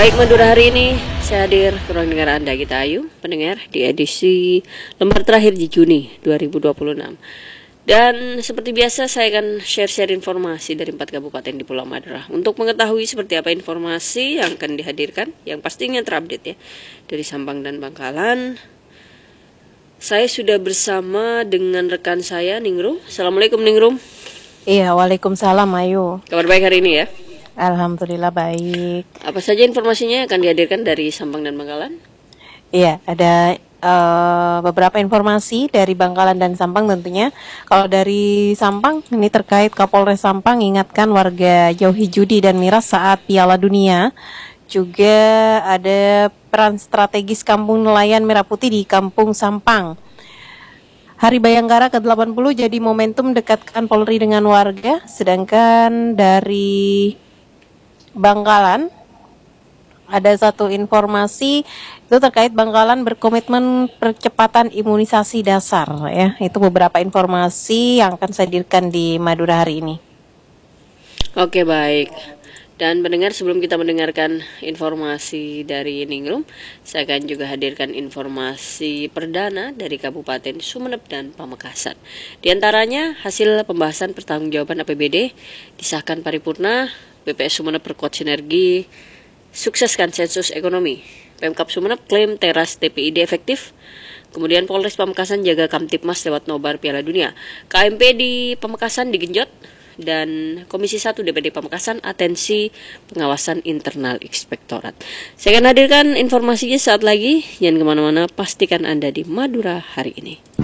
Baik, Madura hari ini saya hadir ke ruang dengar Anda, Gita Ayu, pendengar di edisi lembar terakhir di Juni 2026. Dan seperti biasa saya akan share-share informasi dari 4 kabupaten di Pulau Madura. Untuk mengetahui seperti apa informasi yang akan dihadirkan, yang pastinya terupdate ya, dari Sampang dan Bangkalan. Saya sudah bersama dengan rekan saya, Ningrum. Assalamualaikum, Ningrum. Iya, waalaikumsalam Ayu. Kabar baik hari ini ya? Alhamdulillah baik. Apa saja informasinya yang akan dihadirkan dari Sampang dan Bangkalan? Iya, ada beberapa informasi dari Bangkalan dan Sampang tentunya. Kalau dari Sampang, ini terkait Kapolres Sampang ingatkan warga jauhi judi dan miras saat Piala Dunia. Juga ada peran strategis Kampung Nelayan Merah Putih di Kampung Sampang. Hari Bayangkara ke-80 jadi momentum dekatkan Polri dengan warga. Sedangkan dari Bangkalan ada satu informasi itu terkait Bangkalan berkomitmen percepatan imunisasi dasar ya. Itu beberapa informasi yang akan saya hadirkan di Madura hari ini. Oke, baik. Dan pendengar, sebelum kita mendengarkan informasi dari Ningrum, saya akan juga hadirkan informasi perdana dari Kabupaten Sumeneb dan Pamekasan. Di antaranya hasil pembahasan pertanggungjawaban APBD disahkan paripurna. BPS Sumeneb perkuat sinergi, sukseskan sensus ekonomi. Pemkab Sumeneb klaim teras TPID efektif. Kemudian Polres Pamekasan jaga Kamtipmas lewat nobar Piala Dunia. KMP di Pamekasan digenjot. Dan Komisi 1 DPD Pamekasan atensi pengawasan internal inspektorat. Saya akan hadirkan informasinya saat lagi. Jangan kemana-mana, pastikan Anda di Madura hari ini.